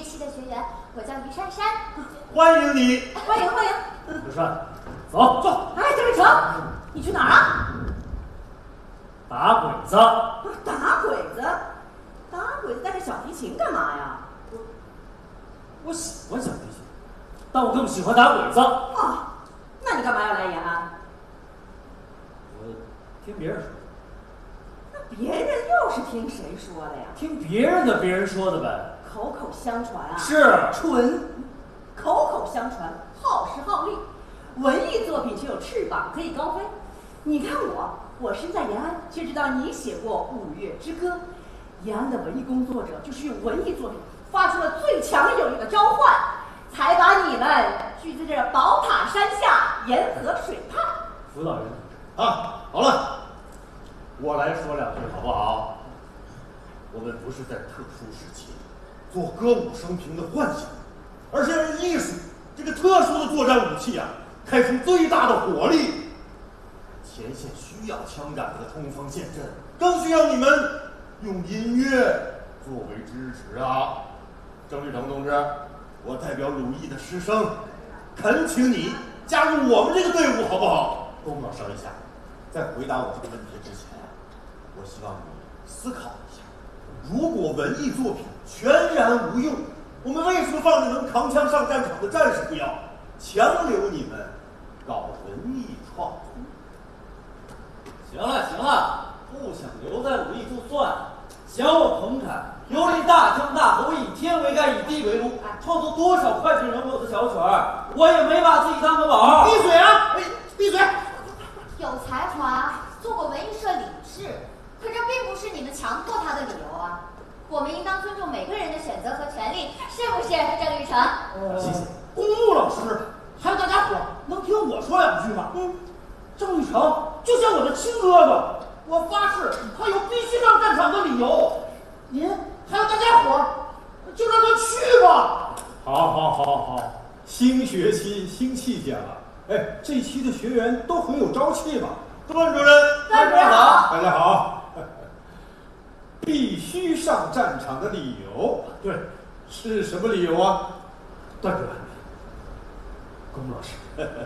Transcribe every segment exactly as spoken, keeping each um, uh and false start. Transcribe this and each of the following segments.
期的学员，我叫于珊珊。 欢迎你， 欢迎欢迎。 刘帅，走走。 哎，张伟成，你去哪儿啊？ 打鬼子。 打鬼子？打鬼子带着小提琴干嘛呀？ 我我喜欢小提琴，但我更喜欢打鬼子。 哦，那你干嘛要来延安？ 我听别人说。 那别人又是听谁说的呀？ 听别人的，别人说的呗。 口口相传啊。 是。 纯口口相传，好诗好丽，文艺作品却有翅膀可以高飞。你看我，我身在延安，却知道你写过《五月之歌》。延安的文艺工作者就是用文艺作品发出了最强有力的召唤，才把你们聚在这宝塔山下沿河水畔。 辅导员啊，好了，我来说两句好不好？我们不是在特殊时期做歌舞升平的幻想，而是要用艺术这个特殊的作战武器啊，开出最大的火力。前线需要枪杆子冲锋陷阵，更需要你们用音乐作为支持啊！郑志成同志，我代表鲁艺的师生，恳请你加入我们这个队伍，好不好？龚老师一下，在回答我这个问题之前，我希望你思考一下：如果文艺作品全然无用，我们为什么放着能扛枪上战场的战士不要，强留你们搞文艺创作？ 行了行了，不想留在鲁艺就算了。想我彭凯，游历大江大河，以天为盖，以地为炉，创作多少脍炙人口的小曲儿，我也没把自己当个宝。 闭嘴啊！闭嘴！ 有才华，做过文艺社理事，可这并不是你们强迫他的理由啊。我们应当尊重每个人的选择和权利，是不是，郑玉成？ 呃、 谢谢。 公牧老师，还有大家伙，能听我说两句吗？嗯，郑玉成就像我的亲哥哥，我发誓他有必须上战场的理由。您还有大家伙，就让他去吧。 好，好，好，好，新学期新气象了。哎，这期的学员都很有朝气嘛。 段主任， 段主任好， 大家好。必须上战场的理由，对，是什么理由啊？ 段主任，龚老师，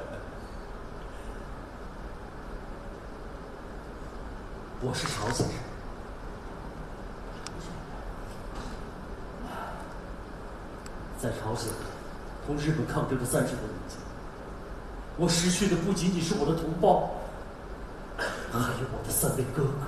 我是朝鲜人，在朝鲜同日本抗争的三十多年间，我失去的不仅仅是我的同胞，还有我的三位哥哥。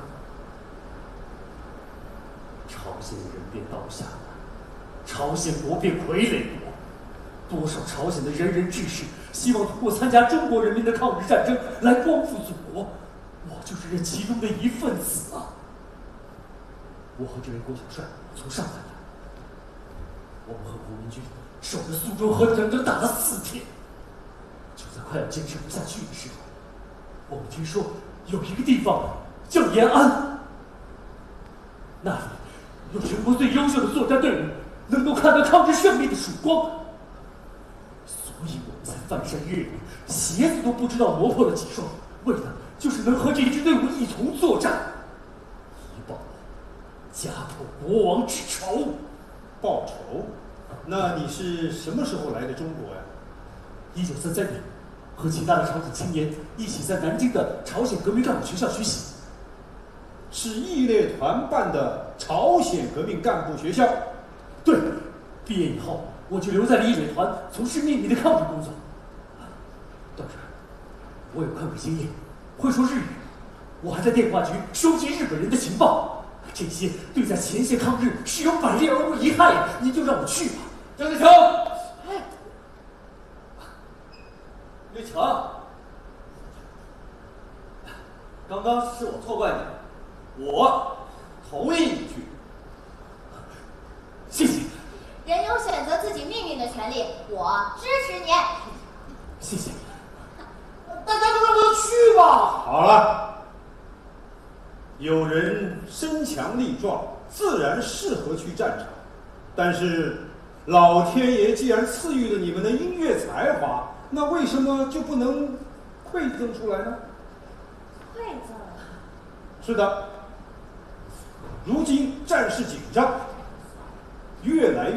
朝鲜人变倒下了，朝鲜国变傀儡国，多少朝鲜的仁人志士希望通过参加中国人民的抗日战争来光复祖国，我就是这其中的一份子啊！我和这位郭小帅从上海来，我们和国民军守着苏州河整整打了四天，就在快要坚持不下去的时候，我们听说有一个地方叫延安，那里有全国最优秀的作战队伍，能够看到抗日胜利的曙光，所以我们才翻山越岭，鞋子都不知道磨破了几双，为的就是能和这一支队伍一同作战，以报家破国亡之仇。 报仇？那你是什么时候来的中国呀？ 一九三三年，和其他的朝鲜青年一起在南京的朝鲜革命干部学校学习。 是义烈团办的朝鲜革命干部学校。 对，毕业以后我就留在了义烈团，从事秘密的抗日工作。段主任，我有抗日经验，会说日语，我还在电话局收集日本人的情报，这些对在前线抗日是有百利而无一害呀！您就让我去吧。 郑志成， 哎， 吕成，刚刚是我错怪你，我同意你去。 谢谢。 人有选择自己命运的权利，我支持你。 谢谢。 大家就让他去吧。 好了，有人身强力壮，自然适合去战场。但是，老天爷既然赐予了你们的音乐才华，那为什么就不能馈赠出来呢？ 馈赠？ 是的，如今战事紧张，越来越